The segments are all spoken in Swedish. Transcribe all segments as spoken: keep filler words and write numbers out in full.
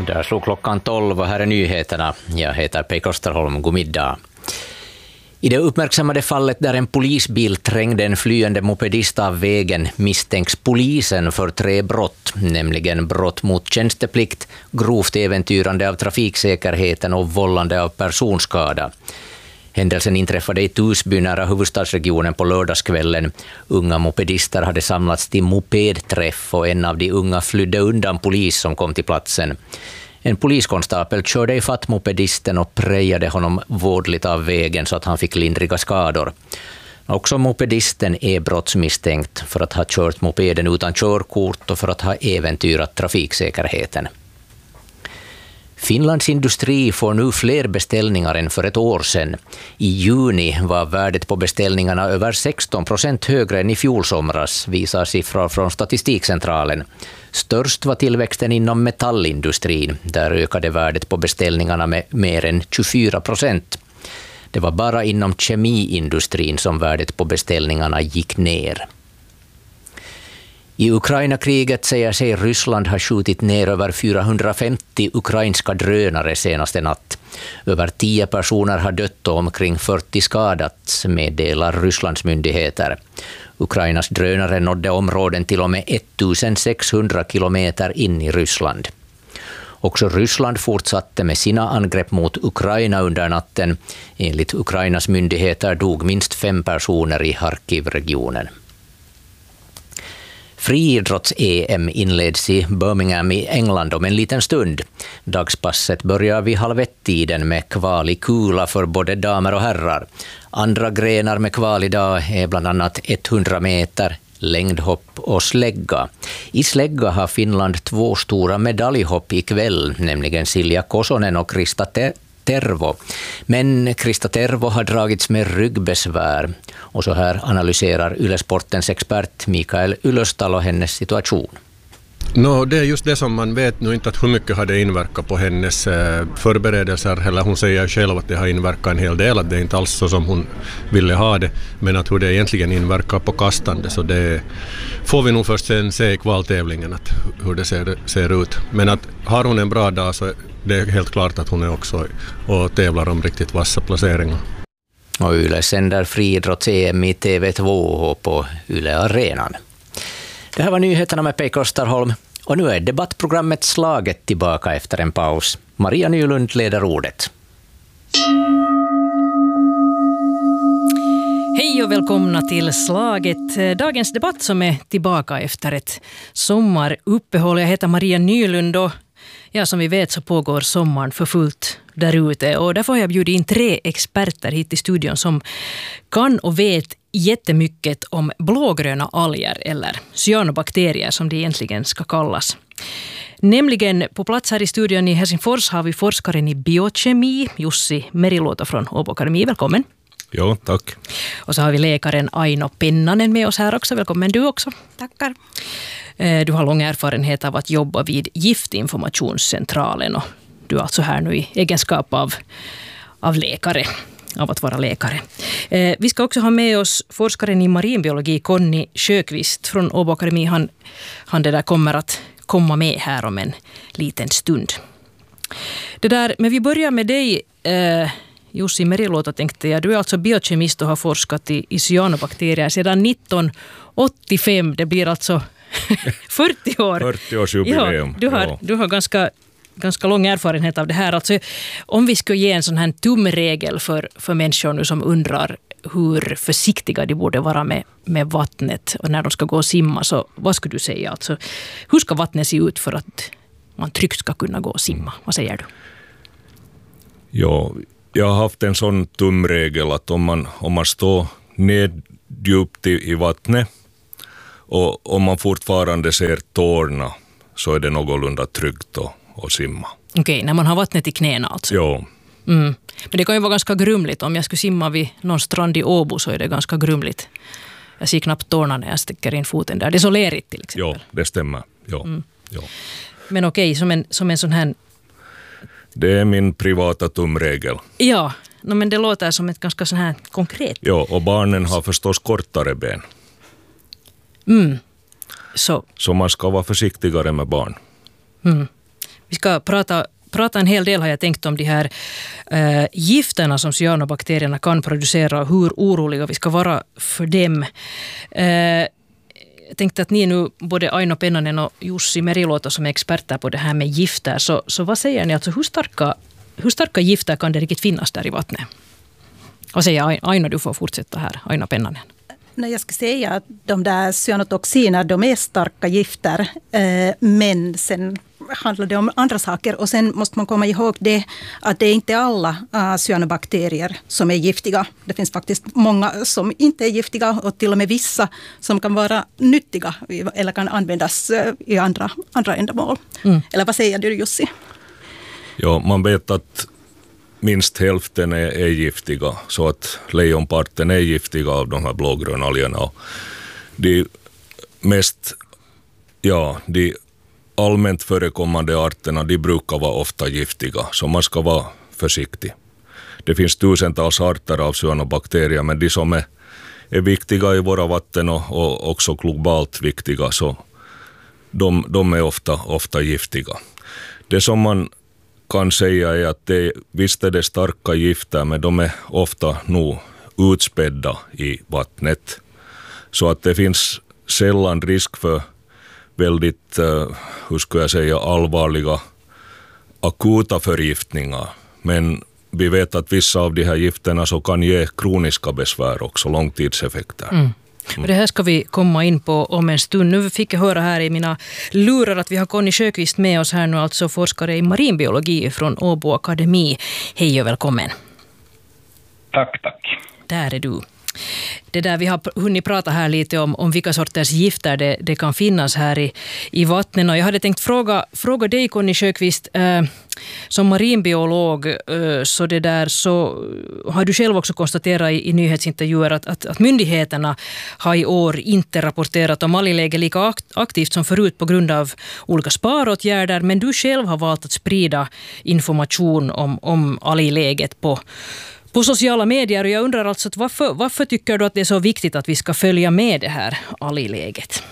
Där slog klockan tolv och här är nyheterna. Jag heter Pekka Österholm, god middag. I det uppmärksammade fallet där en polisbil trängde en flyende mopedist av vägen misstänks polisen för tre brott, nämligen brott mot tjänsteplikt, grovt äventyrande av trafiksäkerheten och vållande av personskada. Händelsen inträffade i Tusby nära huvudstadsregionen på lördagskvällen. Unga mopedister hade samlats till mopedträff och en av de unga flydde undan polis som kom till platsen. En poliskonstapel körde ifatt mopedisten och prejade honom vårdligt av vägen så att han fick lindriga skador. Också mopedisten är brottsmisstänkt för att ha kört mopeden utan körkort och för att ha äventyrat trafiksäkerheten. Finlands industri får nu fler beställningar än för ett år sedan. I juni var värdet på beställningarna över sexton procent högre än i fjol somras, visar siffror från Statistikcentralen. Störst var tillväxten inom metallindustrin. Där ökade värdet på beställningarna med mer än tjugofyra procent. Det var bara inom kemiindustrin som värdet på beställningarna gick ner. I Ukraina-kriget säger sig Ryssland ha skjutit ner över fyrahundrafemtio ukrainska drönare senaste natt. Över tio personer har dött och omkring fyrtio skadats, meddelar Rysslands myndigheter. Ukrainas drönare nådde områden till och med ettusensexhundra kilometer in i Ryssland. Också Ryssland fortsatte med sina angrepp mot Ukraina under natten. Enligt Ukrainas myndigheter dog minst fem personer i Kharkiv-regionen. Friidrotts-E M inleds i Birmingham i England om en liten stund. Dagspasset börjar vid halv ett-tiden med kval i kula för både damer och herrar. Andra grenar med kval idag är bland annat hundra meter, längdhopp och slägga. I slägga har Finland två stora medaljhopp ikväll, nämligen Silja Kosonen och Krista Te- Tervo. Men Krista Tervo har dragits med ryggbesvär. Och så här analyserar Yle-sportens expert Mikael Ylöstalo hennes situation. No, det är just det som man vet nu inte, att hur mycket har det inverkat på hennes eh, förberedelser. Eller hon säger själv att det har inverkat en hel del, att det är inte alls så som hon ville ha det. Men att hur det egentligen inverkar på kastande, så det får vi nog först sen se i kvaltävlingen att hur det ser, ser ut. Men att har hon en bra dag så det är helt klart att hon är också och tävlar om riktigt vassa placeringar. Och Yle sänder friidrotts-E M i T V två på Yle Arenan. Det här var nyheterna med Pekka Österholm och nu är debattprogrammet Slaget tillbaka efter en paus. Maria Nylund leder ordet. Hej och välkomna till Slaget. Dagens debatt som är tillbaka efter ett sommaruppehåll. Jag heter Maria Nylund och ja, som vi vet så pågår sommaren för fullt där ute. Och därför har jag bjudit in tre experter hit i studion som kan och vet jättemycket om blågröna alger eller cyanobakterier som det egentligen ska kallas. Nämligen på plats här i studion i Helsingfors har vi forskaren i biokemi, Jussi Meriluoto från Åbo Akademi. Välkommen. Jo, tack. Och så har vi läkaren Aino Pennanen med oss här också. Välkommen du också. Tackar. Du har lång erfarenhet av att jobba vid Giftinformationscentralen och du är alltså här nu i egenskap av, av läkare, av att vara läkare. Eh, vi ska också ha med oss forskaren i marinbiologi Conny Sjöqvist från Åbo Akademi. Han, han det där kommer att komma med här om en liten stund. Det där, men vi börjar med dig, eh, Jussi Meriluoto, tänkte jag. Du är alltså biokemist och har forskat i, i cyanobakterier sedan nittonhundraåttiofem. Det blir alltså fyrtio år. fyrtio års jubileum. Ja, du har, ja. du har ganska, ganska lång erfarenhet av det här. Alltså, om vi skulle ge en sån här tumregel för, för människor nu som undrar hur försiktiga de borde vara med, med vattnet och när de ska gå och simma, så vad skulle du säga? Alltså, hur ska vattnet se ut för att man tryggt ska kunna gå och simma? Vad säger du? Ja, jag har haft en sån tumregel att om man, om man står neddjupt i, i vattnet och om man fortfarande ser tårna, så är det någorlunda tryggt att, att simma. Okej, okay, när man har vattnet i knäna alltså? Ja. Mm. Men det kan ju vara ganska grumligt. Om jag skulle simma vid någon strand i Åbo så är det ganska grumligt. Jag ser knappt tårna när jag sticker in foten där. Det är så lerigt till exempel. Ja, det stämmer. Ja. Mm. Ja. Men okej, okay, som, en, som en sån här... Det är min privata tumregel. Ja, no, men det låter som ett ganska sån här konkret... Ja, och barnen har förstås kortare ben. Mm. Så. Så man ska vara försiktigare med barn. Mm. Vi ska prata, prata en hel del, har jag tänkt, om de här äh, gifterna som cyanobakterierna kan producera och hur oroliga vi ska vara för dem. Äh, jag tänkte att ni nu, både Aino Pennanen och Jussi Meriluoto, som är experter på det här med gifter, så, så vad säger ni? Alltså, hur starka, hur starka gifter kan det riktigt finnas där i vattnet? Vad säger Aino? Du får fortsätta här. Aino Pennanen. Nej, jag ska säga att de där cyanotoxiner, de är starka gifter, eh, men sen handlar det om andra saker. Och sen måste man komma ihåg det att det är inte alla uh, cyanobakterier som är giftiga. Det finns faktiskt många som inte är giftiga och till och med vissa som kan vara nyttiga eller kan användas uh, i andra, andra ändamål. Mm. Eller vad säger du, Jussi? Ja, man vet att minst hälften är, är giftiga, så att lejonparten är giftiga av de här blågröna algerna. De mest, ja, de allmänt förekommande arterna, de brukar vara ofta giftiga, så man ska vara försiktig. Det finns tusentals arter av cyanobakterier, men de som är, är viktiga i våra vatten och, och också globalt viktiga, så de, de är ofta, ofta giftiga. Det som man kan säga är att det, visst är det starka gifter, men de är ofta nog utspädda i vattnet. Så att det finns sällan risk för väldigt, hur ska jag säga, allvarliga akuta förgiftningar. Men vi vet att vissa av de här gifterna så kan ge kroniska besvär också, långtidseffekter. Mm. Mm. Det här ska vi komma in på om en stund. Nu fick jag höra här i mina lurar att vi har Conny Sjöqvist med oss här nu, alltså forskare i marinbiologi från Åbo Akademi. Hej och välkommen. Tack, tack. Där är du. Det där, vi har hunnit prata här lite om, om vilka sorters gifter det, det kan finnas här i, i vattnen. Och jag hade tänkt fråga, fråga dig, Conny Sjöqvist, eh, som marinbiolog, eh, så, det där, så har du själv också konstaterat i, i nyhetsintervjuer att, att, att myndigheterna har i år inte rapporterat om algläge lika aktivt som förut på grund av olika sparåtgärder, men du själv har valt att sprida information om, om algläget på På sociala medier, och jag undrar alltså att varför, varför tycker du att det är så viktigt att vi ska följa med det här algläget?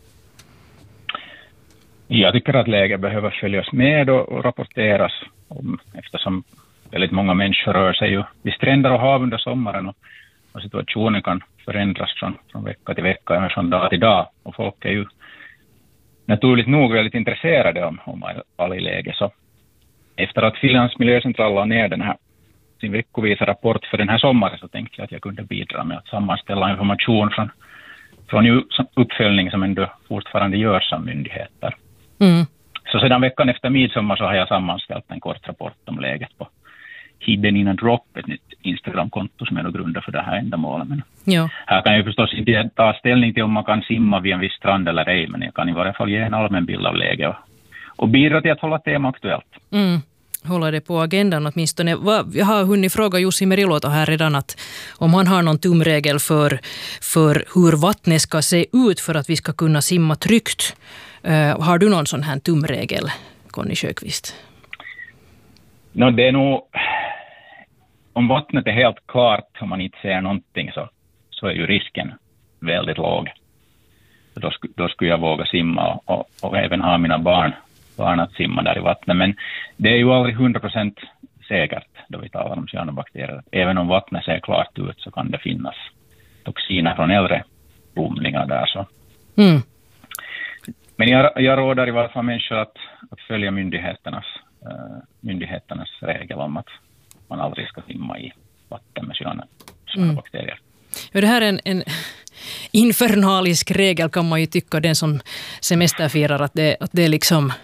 Jag tycker att läget behöver följas med och, och rapporteras om, eftersom väldigt många människor rör sig ju vid stränder och hav under sommaren, och, och situationen kan förändras från, från vecka till vecka eller från dag till dag, och folk är ju naturligt nog väldigt intresserade om, om algläget. Så efter att Finlands miljöcentral la ner den här sin veckovisa rapport för den här sommaren, så tänkte jag att jag kunde bidra med att sammanställa information från, från uppföljning som ändå fortfarande görs av myndigheter. Mm. Så sedan veckan efter midsommar så har jag sammanställt en kort rapport om läget på Hidden in a Drop, ett nytt Instagram-konto som är grundar för det här ändamålet. Men ja. Här kan jag förstås inte ta ställning till om man kan simma vid en viss strand eller ej, men jag kan i varje fall ge en allmän bild av läget och, och bidra till att hålla tema aktuellt. Mm. Hålla det på agendan åtminstone. Jag har hunnit fråga Jussi Meriluoto här redan att om han har någon tumregel för, för hur vattnet ska se ut för att vi ska kunna simma tryggt. Uh, har du någon sån här tumregel, Conny Sjöqvist? No, det är nog, om vattnet är helt klart, om man inte ser någonting, så, så är ju risken väldigt låg. Då, då skulle jag våga simma och, och, och även ha mina barn barn att simma där i vattnet. Men det är ju aldrig hundra procent säkert då vi talar om cyanobakterier. Även om vattnet ser klart ut så kan det finnas toxiner från äldre blomningar där. Så. Mm. Men jag, jag råder i varje fall människor att, att följa myndigheternas, uh, myndigheternas regel om att man aldrig ska simma i vatten med cyanobakterier. Mm. Ja, det här är en, en infernalisk regel, kan man ju tycka, den som semesterfirar, att det, att det är liksom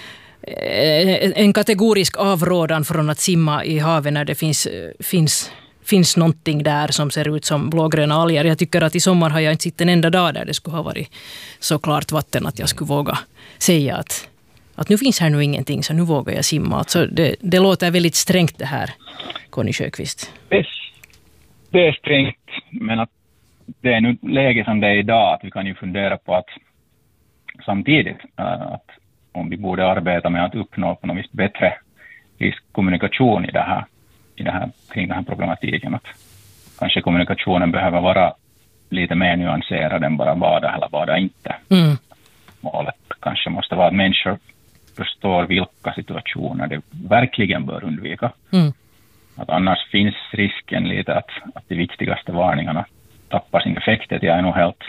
en kategorisk avrådan från att simma i havet när det finns, finns, finns någonting där som ser ut som blågröna alger. Jag tycker att i sommar har jag inte sett en enda dag där det skulle ha varit så klart vatten att jag skulle våga säga att, att nu finns här nu ingenting, så nu vågar jag simma. Alltså det, det låter väldigt strängt det här, Conny Sjöqvist. Det, det är strängt, men att det är nu läge som det är idag, att vi kan ju fundera på att samtidigt att om vi borde arbeta med att uppnå på något vis bättre riskkommunikation i det här, i det här, kring den här problematiken. Att kanske kommunikationen behöver vara lite mer nyanserad än bara bada eller bada inte. Mm. Målet kanske måste vara att människor förstår vilka situationer det verkligen bör undvika. Mm. Att annars finns risken lite att, att de viktigaste varningarna tappar sin effekt. Jag är nog helt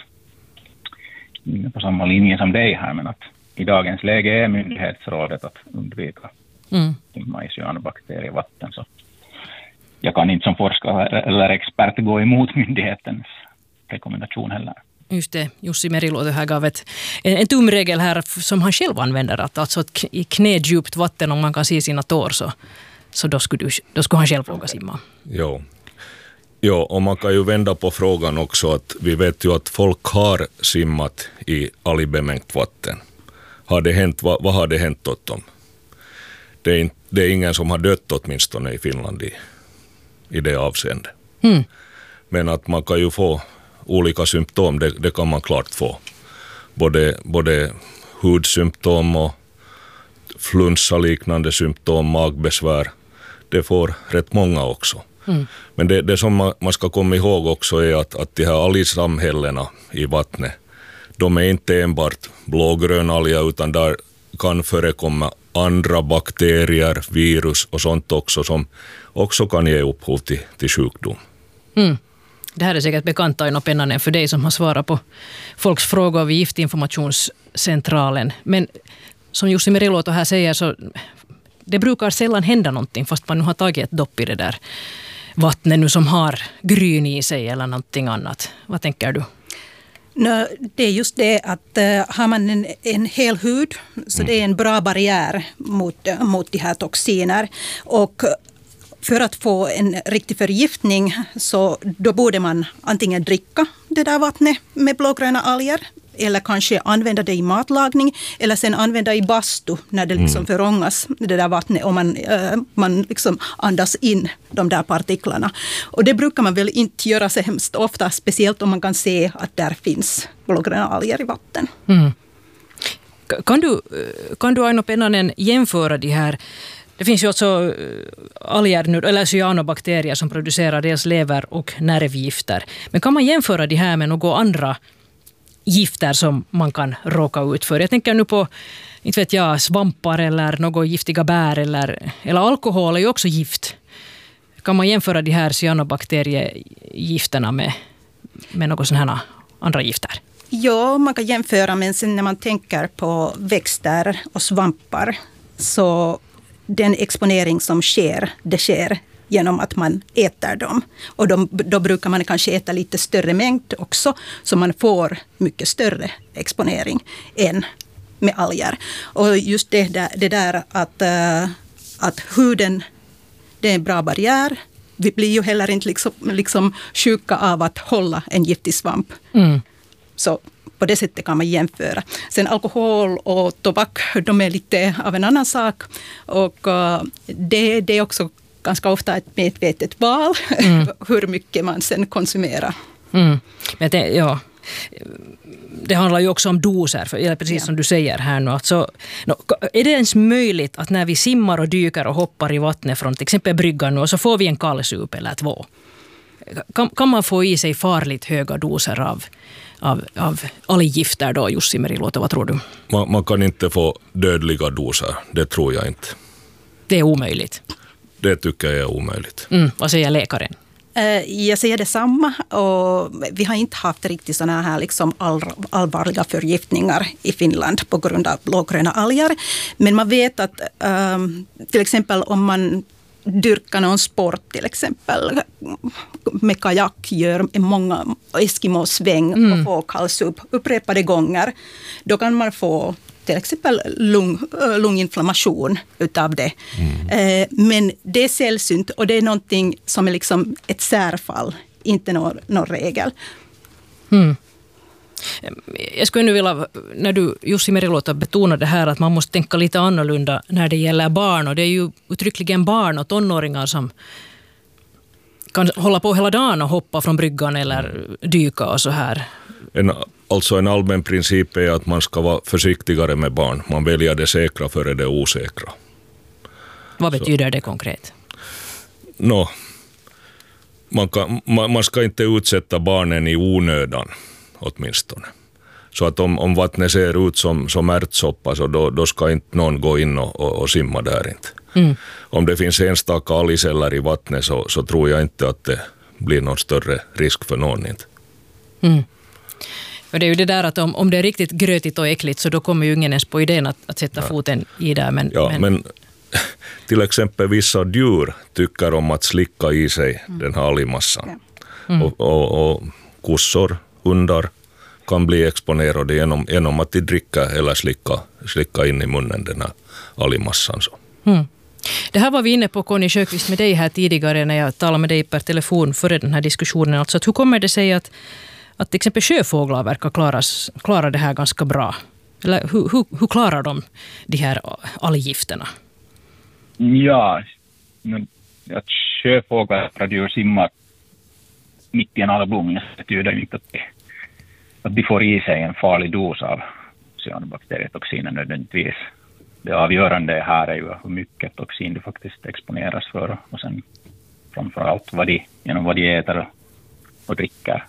inne på samma linje som dig här, men att i dagens läge är myndighetsrådet att undvika Mm. majs-cyanobakterier i vatten. Så jag kan inte som forskare eller expert gå emot myndighetens rekommendation heller. Just det, Jussi Meriluoto här gav ett, en, en tumregel här som han själv använder, att alltså ett, i knädjupt vatten, om man kan se sina tår, så, så då, skulle du, då skulle han själv våga simma. Jo. Jo, och man kan ju vända på frågan också, att vi vet ju att folk har simmat i algbemängt vatten. Har det hänt, vad, vad har det hänt åt dem? Det är, in, det är ingen som har dött åtminstone i Finland i, i det avseendet. Mm. Men att man kan ju få olika symptom, det, det kan man klart få. Både, både hudsymptom och flunsa-liknande symptom, magbesvär. Det får rätt många också. Mm. Men det, det som man, man ska komma ihåg också är att, att de här algsamhällena i vattnet, de är inte enbart blågrön alga, utan där kan förekomma andra bakterier, virus och sånt också, som också kan ge upphov till, till sjukdom. Mm. Det här är säkert bekant, Aino Pennanen, för dig som har svarat på folks frågor vid Giftinformationscentralen. Men som Jussi Meriluoto här säger, så det brukar sällan hända någonting fast man nu har tagit ett dopp i det där vattnet nu som har gryn i sig eller någonting annat. Vad tänker du? No, det är just det att uh, har man en, en hel hud, så det är en bra barriär mot, uh, mot de här toxiner. Och för att få en riktig förgiftning, så då borde man antingen dricka det där vattnet med blågröna alger, eller kanske använda det i matlagning, eller sen använda i bastu när det liksom mm. förångas det där vattnet, och man, äh, man liksom andas in de där partiklarna. Och det brukar man väl inte göra så hemskt ofta, speciellt om man kan se att där finns blågröna alger i vatten. Mm. Kan du, kan du Aino Pennanen jämföra de här? Det finns ju också alger nu, eller cyanobakterier som producerar dels lever- och nervgifter. Men kan man jämföra de här med några andra gifter som man kan råka ut för? Jag tänker nu på, inte vet jag, svampar eller några giftiga bär, eller, eller alkohol är ju också gift. Kan man jämföra de här cyanobakteriegifterna med, med några sådana här andra gifter? Ja, man kan jämföra, men sen när man tänker på växter och svampar, så den exponering som sker, det sker genom att man äter dem. Och de, då brukar man kanske äta lite större mängd också, så man får mycket större exponering än med alger. Och just det där, det där att, uh, att huden, det är en bra barriär. Vi blir ju heller inte liksom, liksom sjuka av att hålla en giftig svamp. Mm. Så på det sättet kan man jämföra. Sen alkohol och tobak, de är lite av en annan sak. Och uh, det, det är också ganska ofta ett medvetet val, mm. hur mycket man sen konsumerar. Mm. Men det, ja, det handlar ju också om doser, för, eller precis ja. som du säger här nu. Alltså, no, är det ens möjligt att när vi simmar och dyker och hoppar i vattnet från till exempel bryggan nu, och så får vi en kallsup eller två? Kan, kan man få i sig farligt höga doser av Av, av alggifter då, Jussi Meriluoto, vad tror du? Man, man kan inte få dödliga doser, det tror jag inte. Det är omöjligt? Det tycker jag är omöjligt. Mm, vad säger läkaren? Jag säger detsamma, och vi har inte haft riktigt sådana här liksom all, allvarliga förgiftningar i Finland på grund av blågröna alger. Men man vet att um, till exempel om man dyrka någon sport, till exempel med kajak, gör många eskimosväng mm. och får kallsup upprepade gånger, då kan man få till exempel lung, lunginflammation utav det. Mm. Eh, men det är sällsynt, och det är någonting som är liksom ett särfall, inte någon, någon regel. Mm. Jag skulle nu vilja, när du Jussi Meriluoto betonar det här att man måste tänka lite annorlunda när det gäller barn, och det är ju uttryckligen barn och tonåringar som kan hålla på hela dagen och hoppa från bryggan eller dyka och så här. En, alltså en allmän princip är att man ska vara försiktigare med barn. Man väljer det säkra före det osäkra. Vad betyder så det konkret? No, man, kan, man, man ska inte utsätta barnen i onödan åtminstone. Så att om, om vattnet ser ut som, som ärtsoppa så då, då ska inte någon gå in och, och, och simma där inte. Mm. Om det finns enstaka algceller i vattnet så, så tror jag inte att det blir någon större risk för någon inte. Mm. Och det är ju det där att om, om det är riktigt grötigt och äckligt så då kommer ju ingen ens på idén att, att sätta ja. foten i där. Men, ja, men... men till exempel vissa djur tycker om att slicka i sig mm. den här algmassan. Mm. Och, och, och kossor, hundar kan bli exponerade genom, genom att de dricker eller slicka, slicka in i munnen den här algmassan. Så. Mm. Det här var vi inne på, Conny Sjöqvist, med dig här tidigare när jag talade med dig per telefon före den här diskussionen. Alltså att hur kommer det sig att, att till exempel sjöfåglar verkar klaras, klara det här ganska bra? Eller hur, hur, hur klarar de de här alggifterna? Ja, att sjöfåglar och simmar mitt i en algblomning betyder inte att de, att de får i sig en farlig dos av cyanobakterietoxiner nödvändigtvis. Det avgörande här är ju hur mycket toxin de faktiskt exponeras för och sen framförallt vad de, genom vad de äter och, och dricker.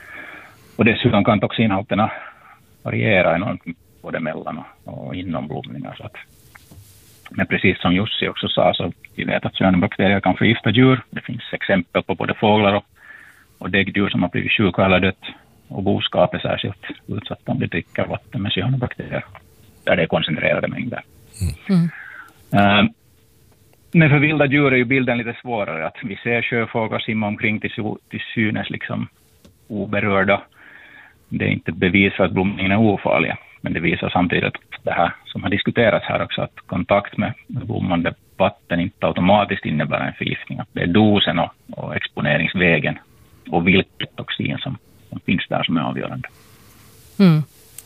Och dessutom kan toxinhalterna variera enormt både mellan och, och inom blomningar. Så att, men precis som Jussi också sa så vi vet att cyanobakterier kan förgifta djur. Det finns exempel på både fåglar och, och däggdjur som har blivit sjuka eller dött. Och boskap är särskilt utsatt om de dricker vatten med cyanobakterier där det är koncentrerade mängder. Mm. Uh, men för vilda djur är ju bilden lite svårare. Att vi ser sjöfåglar simma omkring till, till synes liksom oberörda. Det är inte bevis för att blomningen är ofarliga. Men det visar samtidigt att det här som har diskuterats här också, att kontakt med blommande vatten inte automatiskt innebär en förgiftning. Att det är dosen och, och exponeringsvägen och vilket toxin som, som finns där som är avgörande. Mm.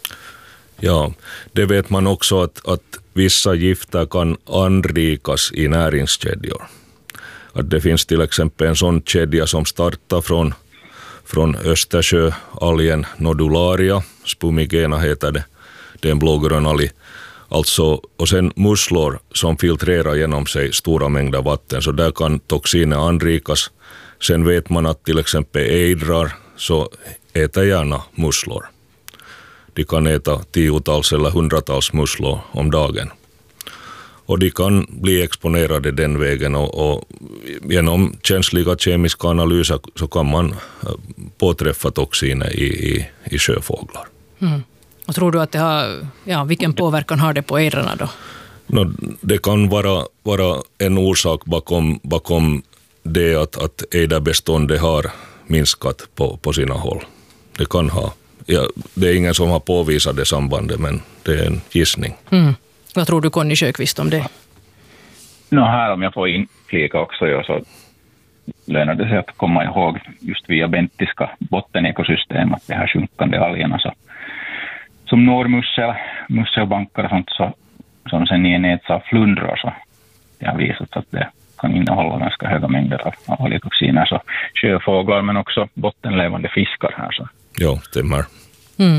Ja, det vet man också att, att vissa gifter kan anrikas i näringskedjor. Att det finns till exempel en sån kedja som startar från, från Östersjöalgen nodularia, spumigena heter det, det är en blågrön alg. Alltså, och sen musslor som filtrerar genom sig stora mängder vatten, så där kan toxiner anrikas. Sen vet man att till exempel ejdrar så äter gärna musslor. De kan äta tiotals eller hundratals musslor om dagen. Och de kan bli exponerade den vägen och, och genom känsliga kemiska analyser så kan man påträffa toxiner i, i, i sjöfåglar. Mm. Och tror du att det har, ja, vilken påverkan har det på ejdrarna då? No, det kan vara, vara en orsak bakom, bakom det att, att ejderbeståndet har minskat på, på sina håll. Det kan ha. Ja, det är ingen som har påvisat det sambandet, men det är en gissning. Mm. Vad tror du, Conny Sjöqvist, om det? No, här om jag får inflika också, ja, så lönar det sig att komma ihåg just via bentiska bottenekosystem att det här sjunkande algerna så, som når mussel, musselbankar och sånt så, som sen är nedsatt av flundror så det har visat att det kan innehålla ganska höga mängder av algetoxiner. Så sjöfåglar men också bottenlevande fiskar här. Så. Ja, stämmer. Mm.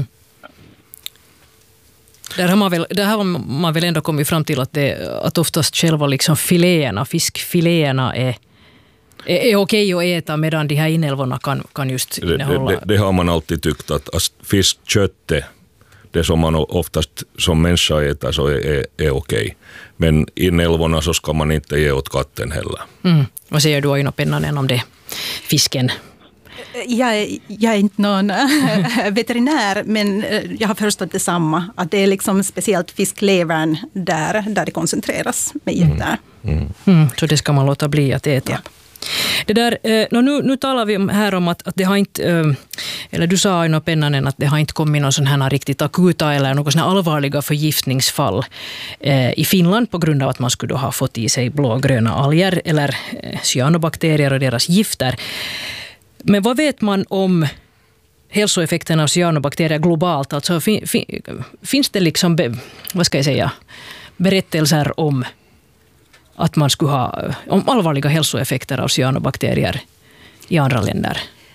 Där har man väl, där har man väl ändå kommit fram till att, det, att oftast själva liksom filéerna, fiskfiléerna är, är, är okej att äta medan de här inälvorna kan, kan just innehålla... Det, det, det har man alltid tyckt att fiskköttet, det som man oftast som människa äter så är, är, är okej. Men inälvorna så ska man inte ge åt katten heller. Mm. Vad säger du, Aino Pennanen, om det? Fisken? Jag är, jag är inte någon veterinär, men jag har förstått detsamma. Att det är liksom speciellt fisklevern där, där det koncentreras med gifter. Mm. Mm. Mm. Så det ska man låta bli att äta. Ja. Det där, no, nu, nu talar vi här om att, att det har inte, eller du sa, Aino Pennanen, att det har inte kommit någon sån här riktigt akuta eller någon sån här allvarliga förgiftningsfall eh, i Finland på grund av att man skulle ha fått i sig blågröna alger eller eh, cyanobakterier och deras gifter. Men vad vet man om hälsoeffekterna av cyanobakterier globalt? Alltså, fin, fin, finns det liksom, be, vad ska jag säga, berättelser om att man skulle ha om allvarliga hälsoeffekter av cyanobakterier i andra länder?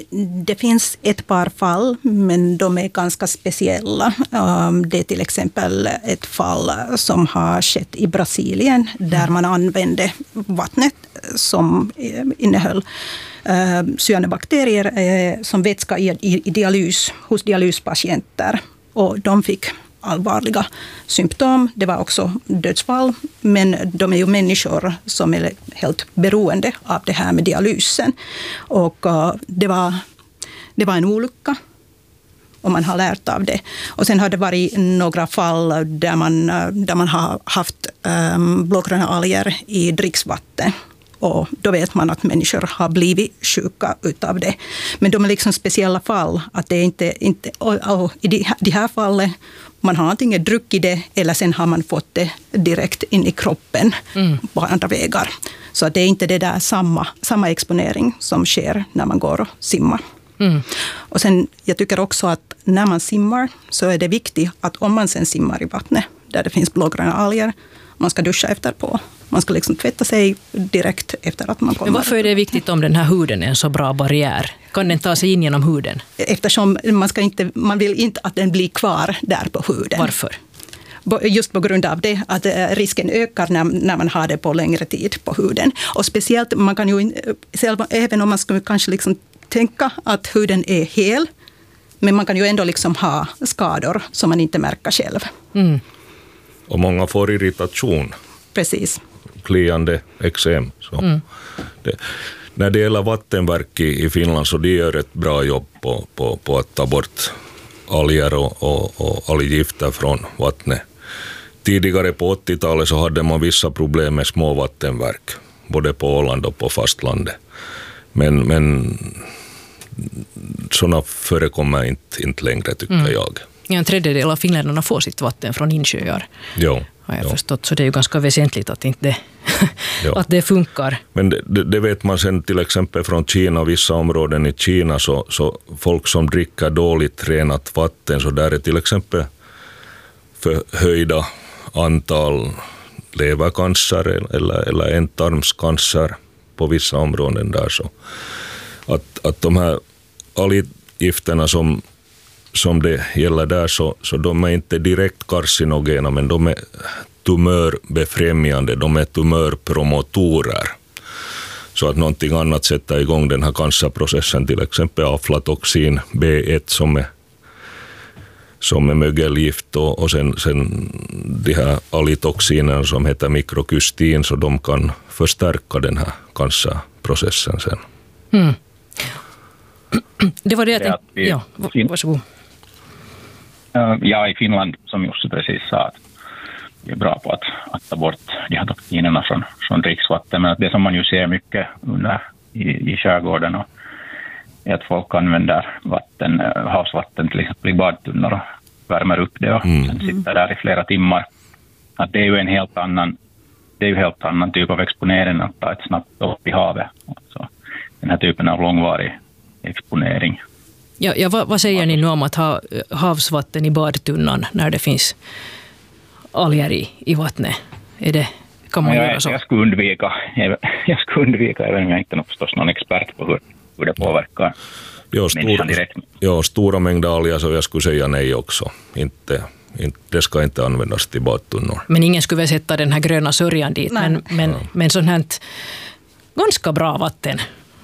det finns ett par fall, men de är ganska speciella. Um, det är till exempel ett fall som har skett i Brasilien, där man använde vattnet som innehöll uh, cyanobakterier uh, som vätska i, i, i dialys hos dialyspatienter. Och de fick allvarliga symptom. Det var också dödsfall, men de är ju människor som är helt beroende av det här med dialysen. Och uh, det var, det var en olycka, och man har lärt av det. Och sen har det varit några fall där man, där man har haft um, blågröna alger i dricksvatten. Och då vet man att människor har blivit sjuka utav det. Men de är liksom speciella fall. Att det är inte, inte, och, och i de, de här fallen, man har antingen druckit det eller sen har man fått det direkt in i kroppen mm. på andra vägar. Så det är inte det där samma, samma exponering som sker när man går och simmar. Mm. Och sen, jag tycker också att när man simmar så är det viktigt att om man sen simmar i vattnet där det finns blågröna alger, man ska duscha efter på. Man ska liksom tvätta sig direkt efter att man kommer. Men varför är det viktigt om den här huden är en så bra barriär? Kan den ta sig in genom huden? Eftersom man, ska inte, man vill inte att den blir kvar där på huden. Varför? Just på grund av det, att risken ökar när, när man har det på längre tid på huden. Och speciellt, man kan ju själv, även om man skulle kanske liksom tänka att huden är hel, men man kan ju ändå liksom ha skador som man inte märker själv. Mm. Och många får irritation. Precis. Kliande eksem. Så. Mm. Det, när det gäller vattenverk i, i Finland så de gör ett bra jobb på, på, på att ta bort alger och, och, och alggifter från vattnet. Tidigare på åttiotalet så hade man vissa problem med små vattenverk, både på Åland och på fastlandet. Men, men sådana förekommer inte, inte längre, tycker mm. jag. Ja, en tredjedel av finländarna får sitt vatten från insjöar. Jo. Har jag jo. förstått, så det är ju ganska väsentligt att, inte att det funkar. Men det, det, det vet man sen till exempel från Kina, vissa områden i Kina, så, så folk som dricker dåligt renat vatten, så där är till exempel förhöjda antal levercancer eller, eller ändtarmscancer på vissa områden där. Så att, att de här alggifterna som som det gäller där, så, så de är inte direkt karcinogena, men de är tumörbefrämjande, de är tumörpromotorer. Så att någonting annat sätter igång den här cancerprocessen, till exempel aflatoxin B ett som är, som är mögelgift, och, och sen, sen de här algtoxinerna som heter mikrokystin, så de kan förstärka den här cancerprocessen sen. Mm. Det var det jag tänkte. Ja, varsågod. Ja, i Finland, som Jussi precis sa, att vi är bra på att, att ta bort de här toxinerna från, från dricksvatten. Men det som man ju ser mycket under, i, i skärgården och, är att folk använder vatten, havsvatten till exempel i badtunnor och värmer upp det och mm. sen sitter där i flera timmar. Att det är ju en helt annan, det är ju helt annan typ av exponering att ta ett snabbt upp i havet. Alltså, den här typen av långvarig exponering. Ja, ja, vad, vad säger ni nu om att ha havsvatten i badtunnan när det finns alger i, i vattnet? Är det, kan man ja, göra så? Jag skulle undvika, jag, jag skulle undvika, även om jag inte är förstås någon expert på hur, hur det påverkar ja, människan direkt. Ja, stora mängder alger, så jag skulle säga nej också. Inte, inte, det ska inte användas till badtunnor. Men ingen skulle väl sätta den här gröna sörjan dit, nej. men, men, ja. men sånt här ganska bra vatten.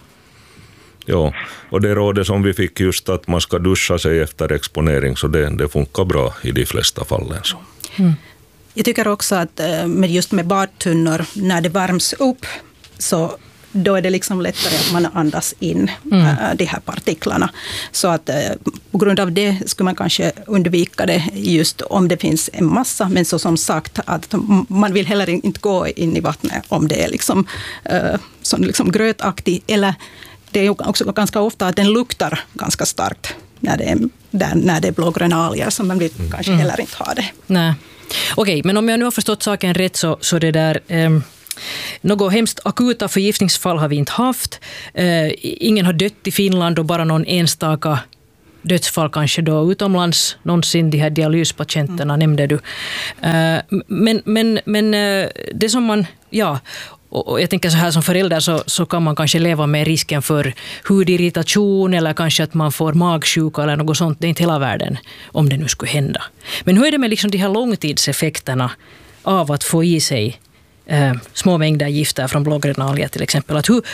Ja, och det rådet som vi fick just att man ska duscha sig efter exponering, så det, det funkar bra i de flesta fallen. Så. Mm. Jag tycker också att med just med badtunnor, när det värms upp, så då är det liksom lättare att man andas in mm. de här partiklarna. Så att på grund av det skulle man kanske undvika det just om det finns en massa. Men så som sagt, att man vill heller inte gå in i vattnet om det är liksom, som liksom grötaktigt, eller det är också ganska ofta att den luktar ganska starkt när det är, där, när det är blågröna alger, som man vill mm. kanske heller inte ha det. Nej. Okej, men om jag nu har förstått saken rätt, så, så det där... Eh, något hemskt akuta förgiftningsfall har vi inte haft. Eh, ingen har dött i Finland, och bara någon enstaka dödsfall kanske då utomlands. Någonsin de här dialyspatienterna mm. nämnde du. Eh, men men, men eh, det som man... Ja, Och jag tänker så här, som förälder så, så kan man kanske leva med risken för hudirritation eller kanske att man får magsjuka eller något sånt. Det är inte hela världen om det nu skulle hända. Men hur är det med liksom de här långtidseffekterna av att få i sig eh, små mängder gifter från blågröna alger till exempel? Att hur,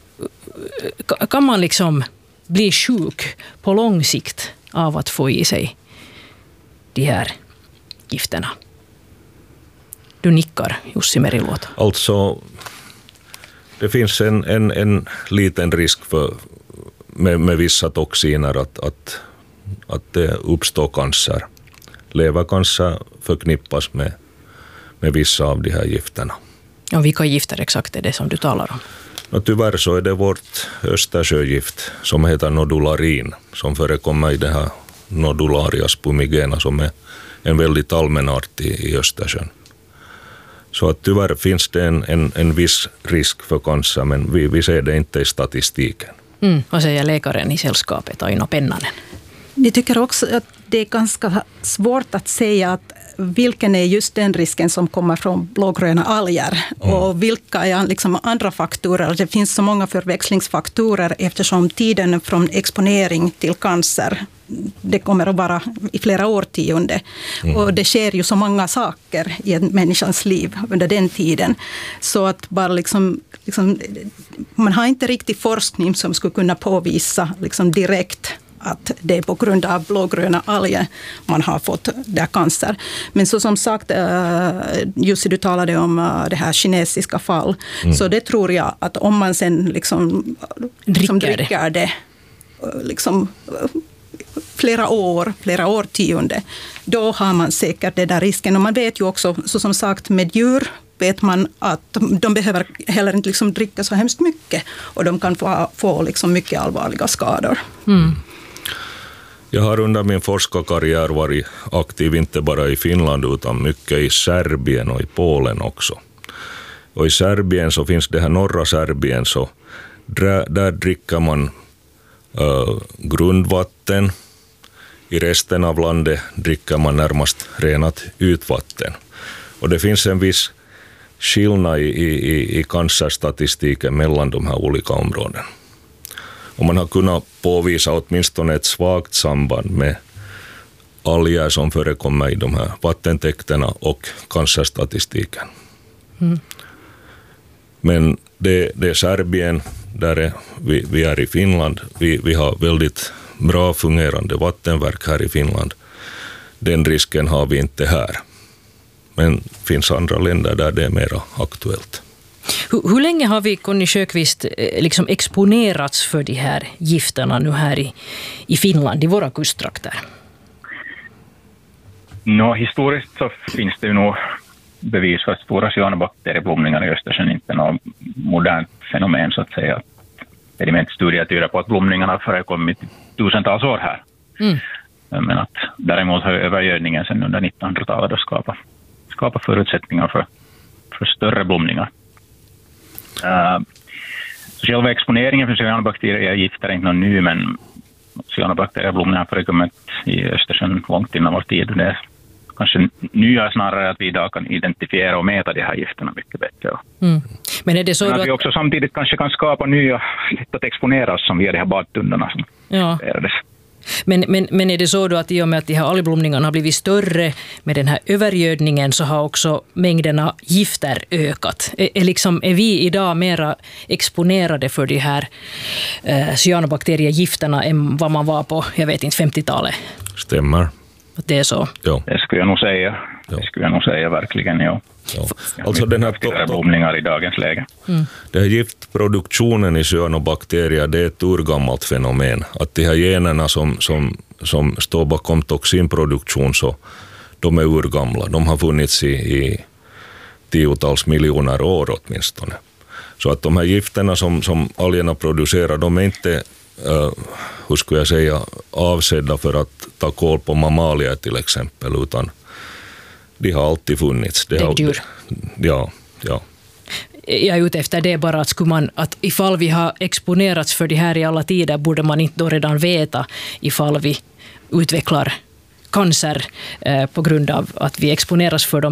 kan man liksom bli sjuk på lång sikt av att få i sig de här gifterna? Du nickar, Jussi Meriluoto. Alltså, det finns en, en, en liten risk för, med, med vissa toxiner att, att, att det uppstår cancer. Levercancer förknippas med, med vissa av de här gifterna. Och vilka gifter exakt är det som du talar om? Och tyvärr så är det vårt Östersjögift som heter nodularin, som förekommer i det här nodularia spumigena som är en väldigt allmän art i, i Östersjön. Så att tyvärr finns det en, en, en viss risk för cancer, men vi, vi ser det inte i statistiken. Mm, vad säger läkaren i sällskapet, Aino Pennanen? Jag tycker också att det är ganska svårt att säga att vilken är just den risken som kommer från blågröna alger mm. och vilka är liksom andra faktorer. Det finns så många förväxlingsfaktorer eftersom tiden från exponering till cancer, det kommer att vara i flera årtionden. Mm. Och det sker ju så många saker i en människans liv under den tiden. Så att bara liksom, liksom man har inte riktigt forskning som skulle kunna påvisa liksom direkt att det är på grund av blågröna alger man har fått där cancer. Men så som sagt, Jussi, du talade om det här kinesiska fall. Mm. Så det tror jag att om man sen liksom, liksom dricker det liksom, flera år, flera årtionden, då har man säkert den där risken. Och man vet ju också, så som sagt, med djur vet man att de behöver heller inte liksom dricka så hemskt mycket och de kan få, få liksom mycket allvarliga skador. Mm. Jag har under min forskarkarriär varit aktiv inte bara i Finland utan mycket i Serbien och i Polen också. Och i Serbien så finns det här norra Serbien, så där, där dricker man äh, grundvatten. I resten av landet dricker man närmast renat ytvatten. Och det finns en viss skillnad i, i, i cancerstatistiken mellan de här olika områdena. Och man har kunnat påvisa åtminstone ett svagt samband med alger som förekommer i de här vattentäkterna och cancerstatistiken. Mm. Men det, det är Serbien, där är, vi, vi är i Finland. Vi, vi har väldigt bra fungerande vattenverk här i Finland. Den risken har vi inte här. Men det finns andra länder där det är mer aktuellt. Hur, hur länge har vi, Conny Sjöqvist, liksom exponerats för de här gifterna nu här i, i Finland, i våra kusttrakter? Nå, historiskt så finns det ju nog bevis för att stora cyanobakterieblomningar i Östersjön inte är något modernt fenomen, så att säga. Experimentstudier tyder på att blomningarna har förekommit tusentals år här. Mm. Men att däremot har övergödningen sedan under nittonhundratalet skapat skapa förutsättningar för, för större blomningar. Uh, själva exponeringen för cyanobakteriegifter är inte någon ny, men cyanobakterieblomningar har förekommit i Östersjön långt innan vår tid. Det är kanske nya snarare att vi idag kan identifiera och mäta de här gifterna mycket bättre. Mm. Men är det så men att, att vi också samtidigt kanske kan skapa nya sätt att exponera oss som via de här badtunnorna som ja. Men, men, men är det så då att i och med att de här algblomningarna har blivit större med den här övergödningen så har också mängderna gifter ökat? Är, är, liksom, är vi idag mera exponerade för de här eh, cyanobakteriegifterna än vad man var på, jag vet inte, femtiotalet? Stämmer. Att det är så? Ja. Det skulle jag nog säga. Ja. Det skulle jag nog säga verkligen, ja. Ja. Alltså den här blomningar i dagens läge. Mm. Det här giftproduktionen i cyanobakterier, det är ett urgammalt fenomen. Att de här generna som, som, som står bakom toxinproduktion, så de är urgamla. De har funnits i, i tiotals miljoner år åtminstone. Så att de här gifterna som, som algerna producerar, de är inte, uh, hur skulle jag säga, avsedda för att ta koll på mammalier till exempel, utan de har alltid funnits. Det är djur. Ja, ja. Jag är ute efter det bara att, skulle man, att ifall vi har exponerats för det här i alla tider, borde man inte då redan veta ifall vi utvecklar cancer eh, på grund av att vi exponeras för dem